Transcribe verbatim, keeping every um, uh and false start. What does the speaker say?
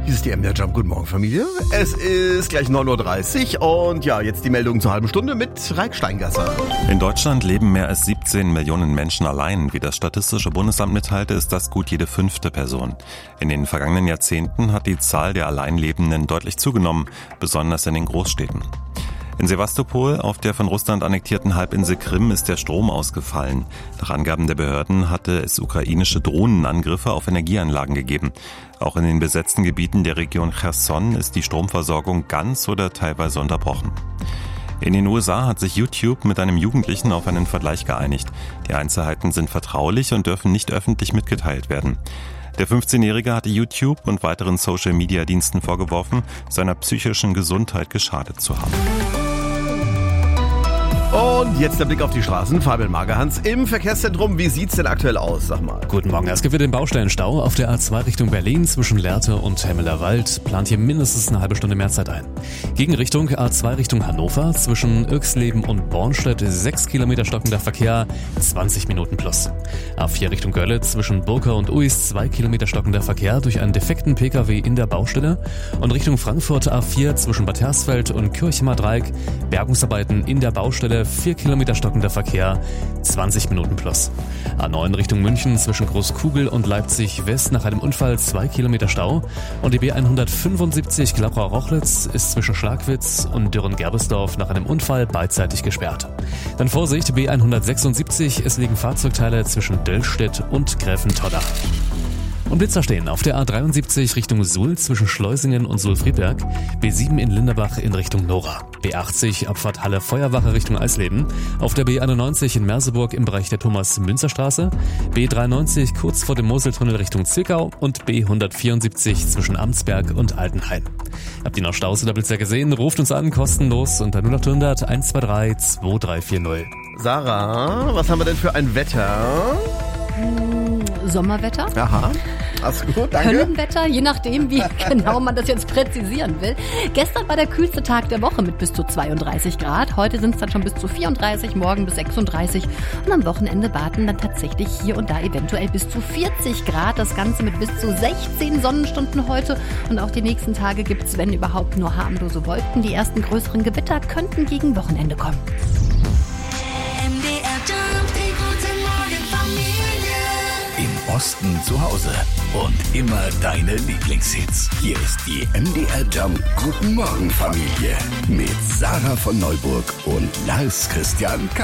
Hier ist die M D R Jump. Guten Morgen, Familie. Es ist gleich neun Uhr dreißig und ja, jetzt die Meldung zur halben Stunde mit Raik Steingasser. In Deutschland leben mehr als siebzehn Millionen Menschen allein. Wie das Statistische Bundesamt mitteilte, ist das gut jede fünfte Person. In den vergangenen Jahrzehnten hat die Zahl der Alleinlebenden deutlich zugenommen, besonders in den Großstädten. In Sewastopol, auf der von Russland annektierten Halbinsel Krim, ist der Strom ausgefallen. Nach Angaben der Behörden hatte es ukrainische Drohnenangriffe auf Energieanlagen gegeben. Auch in den besetzten Gebieten der Region Cherson ist die Stromversorgung ganz oder teilweise unterbrochen. In den U S A hat sich YouTube mit einem Jugendlichen auf einen Vergleich geeinigt. Die Einzelheiten sind vertraulich und dürfen nicht öffentlich mitgeteilt werden. Der fünfzehnjährige hatte YouTube und weiteren Social-Media-Diensten vorgeworfen, seiner psychischen Gesundheit geschadet zu haben. Und jetzt der Blick auf die Straßen. Fabian Magerhans im Verkehrszentrum. Wie sieht's denn aktuell aus, sag mal? Guten Morgen. Es gibt wieder den Baustellenstau auf der A zwei Richtung Berlin zwischen Lehrte und Hemmelerwald. Plant hier mindestens eine halbe Stunde mehr Zeit ein. Gegenrichtung A zwei Richtung Hannover zwischen Öxleben und Bornstedt sechs Kilometer stockender Verkehr, zwanzig Minuten plus. A vier Richtung Gölle zwischen Burka und Uis zwei Kilometer stockender Verkehr durch einen defekten Pkw in der Baustelle. Und Richtung Frankfurt A vier zwischen Bad Hersfeld und Kirchheimer Dreieck Bergungsarbeiten in der Baustelle, vier Kilometer stockender Verkehr, zwanzig Minuten plus. A neun Richtung München zwischen Großkugel und Leipzig West nach einem Unfall zwei Kilometer Stau. Und die B hundertfünfundsiebzig Glauchau-Rochlitz ist zwischen Schlagwitz und Dürren-Gerbesdorf nach einem Unfall beidseitig gesperrt. Dann Vorsicht, B hundertsechsundsiebzig, es liegen Fahrzeugteile zwischen Döllstedt und Gräfentodder. Und Blitzer stehen auf der A dreiundsiebzig Richtung Suhl zwischen Schleusingen und Suhl-Friedberg, B sieben in Linderbach in Richtung Nora, B achtzig Abfahrt Halle Feuerwache Richtung Eisleben, auf der B einundneunzig in Merseburg im Bereich der Thomas-Münzer-Straße, B dreiundneunzig kurz vor dem Moseltunnel Richtung Zwickau und B hundertvierundsiebzig zwischen Amtsberg und Altenhain. Habt ihr noch Staus oder Blitzer gesehen? Ruft uns an, kostenlos unter null acht hundert eins zwei drei zwei drei vier null. Sarah, was haben wir denn für ein Wetter? Sommerwetter. Aha, alles gut, danke. Höllenwetter, je nachdem, wie genau man das jetzt präzisieren will. Gestern war der kühlste Tag der Woche mit bis zu zweiunddreißig Grad. Heute sind es dann schon bis zu vierunddreißig, morgen bis sechsunddreißig. Und am Wochenende warten dann tatsächlich hier und da eventuell bis zu vierzig Grad. Das Ganze mit bis zu sechzehn Sonnenstunden heute. Und auch die nächsten Tage gibt es, wenn überhaupt, nur harmlose Wolken. Die ersten größeren Gewitter könnten gegen Wochenende kommen. Osten zu Hause und immer deine Lieblingshits. Hier ist die M D R Jump Guten Morgen Familie mit Sarah von Neuburg und Lars Christian K.